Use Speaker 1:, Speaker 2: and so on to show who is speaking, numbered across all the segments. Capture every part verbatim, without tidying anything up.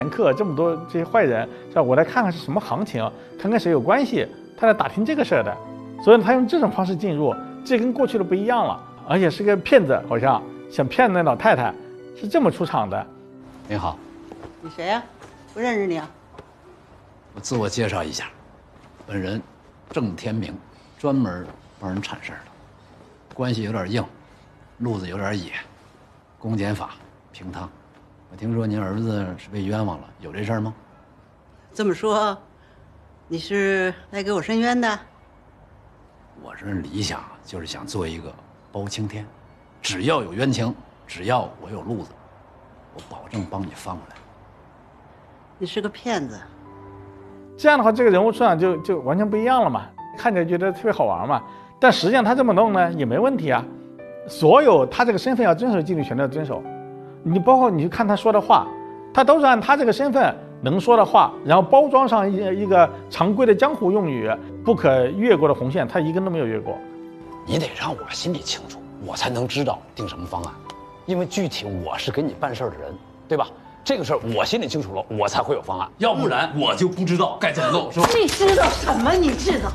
Speaker 1: 客这么多这些坏人，是吧？我来看看是什么行情，看看谁有关系，他来打听这个事儿的。所以他用这种方式进入，这跟过去的不一样了，而且是个骗子，好像想骗那老太太，是这么出场的。
Speaker 2: 你好，
Speaker 3: 你谁呀、啊？不认识你啊？
Speaker 2: 我自我介绍一下，本人郑天明，专门帮人铲事儿的，关系有点硬，路子有点野，公检法平汤。我听说您儿子是被冤枉了，有这事儿吗？
Speaker 3: 这么说，你是来给我申冤的？
Speaker 2: 我这理想就是想做一个包青天，只要有冤情，只要我有路子，我保证帮你翻过来。
Speaker 3: 你是个骗子。
Speaker 1: 这样的话，这个人物出场就就完全不一样了嘛，看起来觉得特别好玩嘛。但实际上他这么弄呢也没问题啊，所有他这个身份要遵守纪律全都要遵守。你包括你去看他说的话，他都是按他这个身份能说的话，然后包装上一一个常规的江湖用语，不可越过的红线，他一根都没有越过。
Speaker 4: 你得让我心里清楚，我才能知道定什么方案，因为具体我是给你办事的人，对吧？这个事儿我心里清楚了，我才会有方案，要不然我就不知道该怎么弄，是吧？
Speaker 3: 你知道什么？你知道？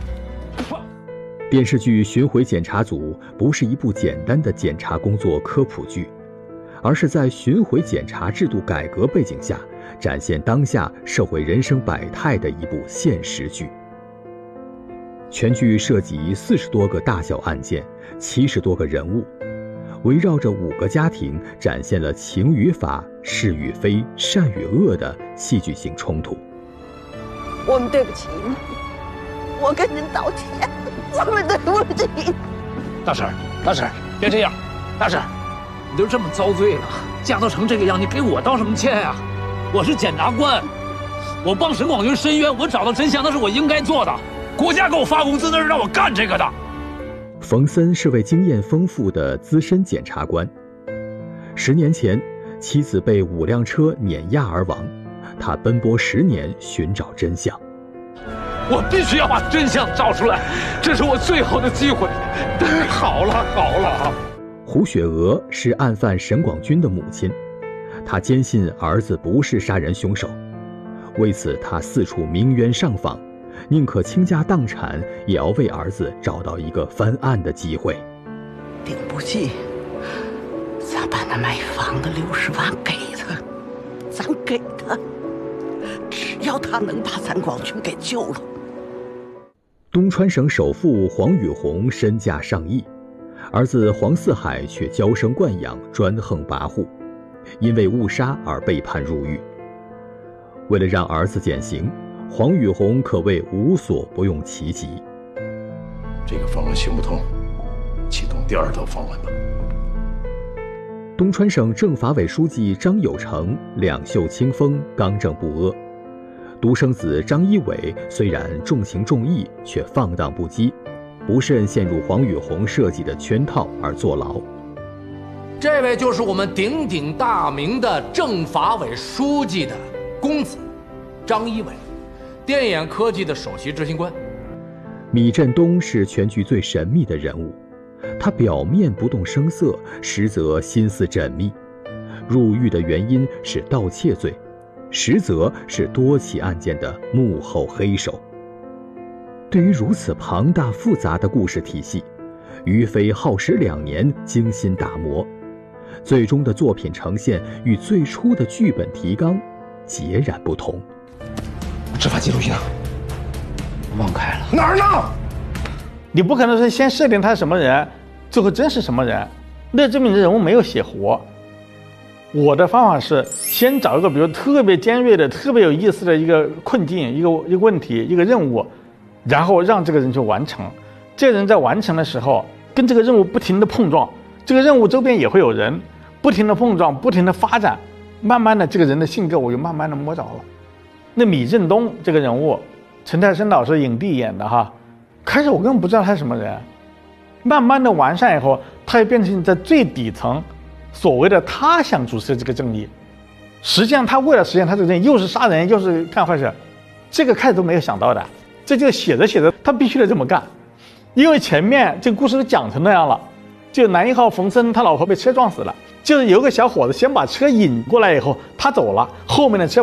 Speaker 5: 电视剧《巡回检查组》不是一部简单的检查工作科普剧，而是在巡回检查制度改革背景下，展现当下社会人生百态的一部现实剧。全剧涉及四十多个大小案件，七十多个人物，围绕着五个家庭，展现了情与法、是与非、善与恶的戏剧性冲突。
Speaker 3: 我们对不起你，我跟您道歉，我们对不起。
Speaker 4: 大婶，大婶，别这样，大婶，
Speaker 6: 你都这么遭罪了，嫁都成这个样，你给我道什么歉呀、啊？我是检察官，我帮沈广军申冤，我找到真相，那是我应该做的。国家给我发工资，那是让我干这个的。
Speaker 5: 冯森是位经验丰富的资深检察官。十年前，妻子被五辆车碾压而亡，他奔波十年寻找真相。
Speaker 6: 我必须要把真相找出来，这是我最后的机会。好了好了。
Speaker 5: 胡雪娥是案犯沈广军的母亲，她坚信儿子不是杀人凶手，为此她四处鸣冤上访，宁可倾家荡产，也要为儿子找到一个翻案的机会。
Speaker 3: 顶不济，咱把那买房的六十万给他，咱给他，只要他能把咱广军给救了。
Speaker 5: 东川省首富黄宇红身价上亿，儿子黄四海却娇生惯养，专横跋扈，因为误杀而被判入狱。为了让儿子减刑，黄宇红可谓无所不用其极。
Speaker 7: 这个方案行不通，启动第二套方案吧。
Speaker 5: 东川省政法委书记张有成两袖清风，刚正不阿。独生子张一伟虽然重情重义，却放荡不羁，不慎陷入黄宇红设计的圈套而坐牢。
Speaker 6: 这位就是我们鼎鼎大名的政法委书记的公子张一伟，电眼科技的首席执行官。
Speaker 5: 米振东是全剧最神秘的人物，他表面不动声色，实则心思缜密。入狱的原因是盗窃罪，实则是多起案件的幕后黑手。对于如此庞大复杂的故事体系，于飞耗时两年精心打磨，最终的作品呈现与最初的剧本提纲截然不同。
Speaker 4: 执法记录仪呢？忘开了。
Speaker 7: 哪儿呢？
Speaker 1: 你不可能是先设定他是什么人，最后真是什么人，那证明这人物没有写活。我的方法是先找一个比如特别尖锐的、特别有意思的一个困境、一个一个问题、一个任务，然后让这个人去完成。这个人在完成的时候，跟这个任务不停的碰撞，这个任务周边也会有人不停的碰撞、不停的发展，慢慢的这个人的性格我就慢慢的摸着了。那米振东这个人物，陈泰生老师影帝演的哈，开始我根本不知道他是什么人，慢慢的完善以后，他也变成在最底层所谓的他想主持这个正义，实际上他为了实现他这个正义，又是杀人又是干坏事，这个开始都没有想到的，这就写着写着他必须得这么干，因为前面这个故事都讲成那样了，就男一号冯森他老婆被车撞死了，就是有个小伙子先把车引过来以后他走了，后面的车